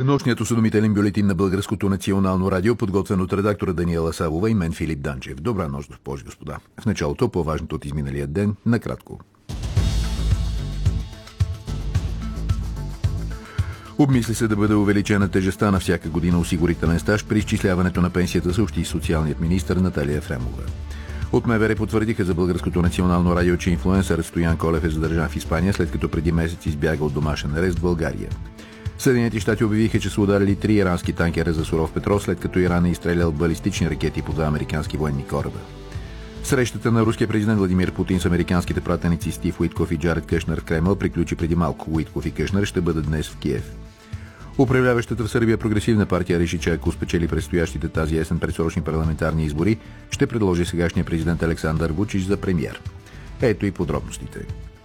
Нощният осведомителен бюлетин на Българското национално радио, подготвен от редактора Даниела Савова и мен Филип Данчев. Добра нощ, госпожи и господа. В началото по-важното от изминалия ден, накратко. Обмисли се да бъде увеличена тежестта на всяка година осигурителен стаж при изчисляването на пенсията, съобщи социалният министър Наталия Ефремова. От МВР потвърдиха за Българското национално радио, че инфлуенсърът Стоян Колев е задържан в Испания, след като преди месец избяга от домашен арест в България. Съединените щати обявиха, че са ударили 3 ирански танкера за суров петрол, след като Иран е изстрелял балистични ракети по 2 американски военни кораба. Срещата на руския президент Владимир Путин с американските пратеници Стив Уитков и Джаред Кушнер в Кремъл приключи преди малко. Уитков и Кушнер ще бъдат днес в Киев. Управляващата в Сърбия прогресивна партия реши, че ако спечели предстоящите тази есен предсрочни парламентарни избори, ще предложи сегашния президент Александър Вучич за премиер. Ето и подробностите.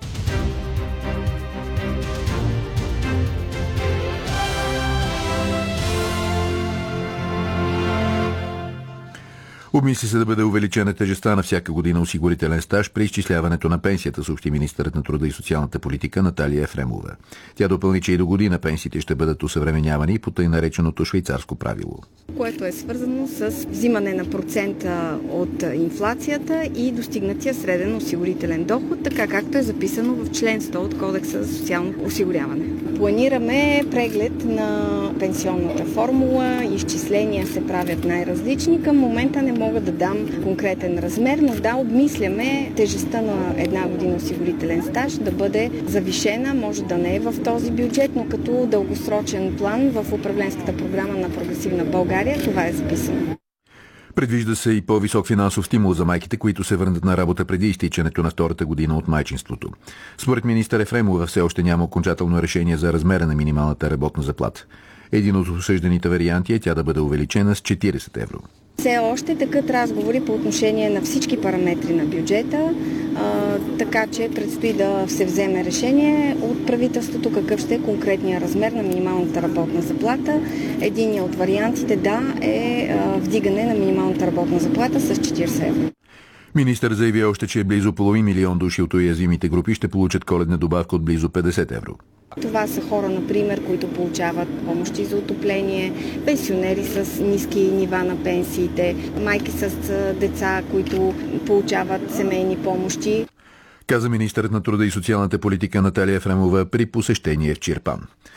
Обмисли се да бъде увеличена тежестта на всяка година осигурителен стаж при изчисляването на пенсията, съобщи министърът на труда и социалната политика Наталия Ефремова. Тя допълни, че и до година пенсиите ще бъдат осъвременявани по тъй нареченото швейцарско правило, което е свързано с взимане на процента от инфлацията и достигнатия среден осигурителен доход, така както е записано в член 100 от Кодекса за социално осигуряване. Планираме преглед на пенсионната формула, изчисления се правят най-различни. Към момента не мога да дам конкретен размер, но да, обмисляме тежестта на една година осигурителен стаж да бъде завишена, може да не е в този бюджет, но като дългосрочен план в управленската програма на Прогресивна България това е записано. Предвижда се и по-висок финансов стимул за майките, които се върнат на работа преди изтичането на втората година от майчинството. Според министър Ефремова все още няма окончателно решение за размера на минималната работна заплата. Един от обсъжданите варианти е тя да бъде увеличена с 40 евро. Все още текат разговори по отношение на всички параметри на бюджета, така че предстои да се вземе решение от правителството какъв ще е конкретния размер на минималната работна заплата. Единият от вариантите е вдигане на минималната работна заплата с 40 евро. Министър заяви още, че близо половин милион души от уязвимите групи ще получат коледна добавка от близо 50 евро. Това са хора, например, които получават помощи за отопление, пенсионери с ниски нива на пенсиите, майки с деца, които получават семейни помощи. Каза министърът на труда и социалната политика Наталия Ефремова при посещение в Чирпан.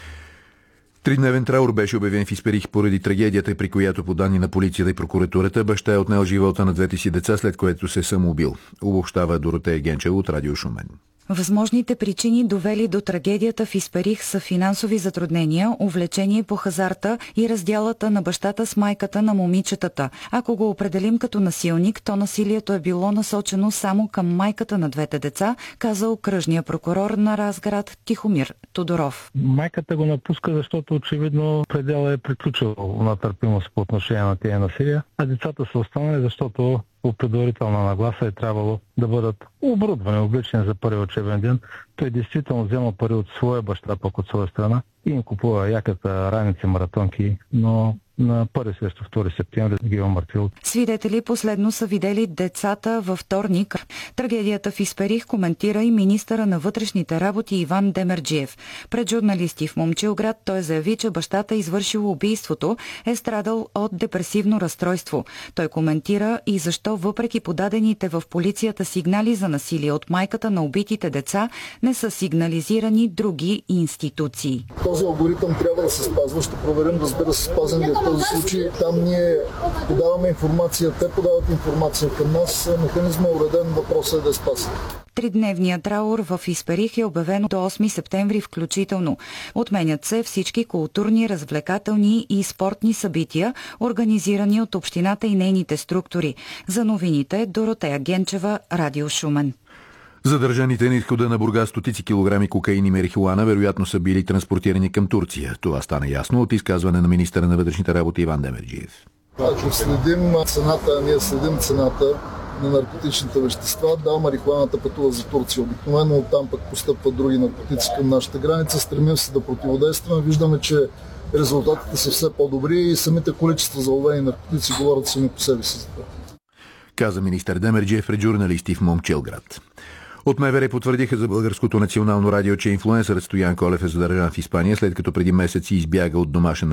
Тридневен траур беше обявен в Исперих поради трагедията, при която по данни на полицията и прокуратурата баща е отнел живота на двете си деца, след което се самоубил. Обобщава Доротея Генчева от Радио Шумен. Възможните причини, довели до трагедията в Исперих, са финансови затруднения, увлечение по хазарта и разделата на бащата с майката на момичетата. Ако го определим като насилник, то насилието е било насочено само към майката на двете деца, каза окръжния прокурор на Разград Тихомир Тодоров. Майката го напуска, защото очевидно предела е приключил на търпимост по отношение на тези насилия, а децата са останали, защото по предварителна нагласа е трябвало да бъдат оборудвани, облечени за първи учебен ден. Той действително взема пари от своя баща, пък от своя страна и им купува яката, раници, маратонки, но на 1 срещу 2 септември ги е умъртвил. Свидетели последно са видели децата във вторник. Трагедията в Исперих коментира и министъра на вътрешните работи Иван Демерджиев. Пред журналисти в Момчилград той заяви, че бащата, извършил убийството, е страдал от депресивно разстройство. Той коментира и защо въпреки подадените в полицията сигнали за насилие от майката на убитите деца, не са сигнализирани други институции. Този алгоритъм трябва да се спазва. Ще проверим, разбира се, спазен ли в този случай. Там ние подаваме информация, те подават информация към нас. Механизмът е уреден, въпросът е да е спасен. Тридневният траур в Исперих е обявено до 8 септември включително. Отменят се всички културни, развлекателни и спортни събития, организирани от общината и нейните структури. За новините Доротея Генчева, Радио Шумен. Задържаните на изхода на Бургас стотици килограми кокаин и марихуана вероятно са били транспортирани към Турция. Това стана ясно от изказване на министъра на вътрешните работи Иван Демерджиев. Ако следим цената, ние следим цената на наркотичните вещества. Да, марихуаната пътува за Турция. Обикновено оттам пък постъпват други наркотици към нашата граница. Стремим се да противодействаме. Виждаме, че резултатите са все по-добри и самите количества заловени наркотици говорят сами по себе си за това. Каза министър Демерджиев пред журналисти в Момчилград. От МВР потвърдиха за Българското национално радио, че инфлуенсърът Стоян Колев е задържан в Испания, след като преди месеци избяга от домашен